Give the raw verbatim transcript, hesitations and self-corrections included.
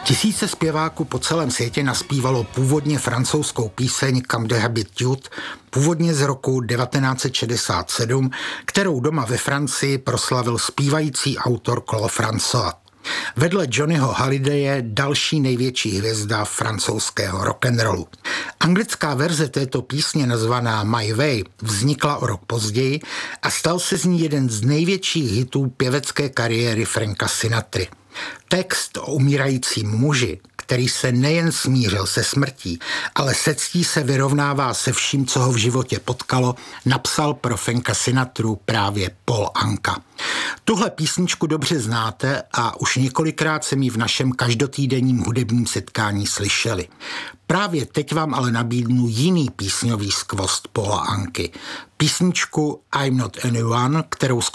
Tisíce zpěváků po celém světě naspívalo původně francouzskou píseň Comme de Habitude, původně z roku devatenáct set šedesát sedm, kterou doma ve Francii proslavil zpívající autor Claude François. Vedle Johnnyho Hallidaye další největší hvězda francouzského rock'n'rollu. Anglická verze této písně nazvaná My Way vznikla o rok později a stal se z ní jeden z největších hitů pěvecké kariéry Franka Sinatry. Text o umírajícím muži, který se nejen smířil se smrtí, ale se ctí se vyrovnává se vším, co ho v životě potkalo, napsal pro Franka Sinatru právě Paul Anka. Tuhle písničku dobře znáte a už několikrát jsem ji v našem každotýdenním hudebním setkání slyšeli. Právě teď vám ale nabídnu jiný písňový skvost Paula Anky. Písničku I'm Not Anyone, kterou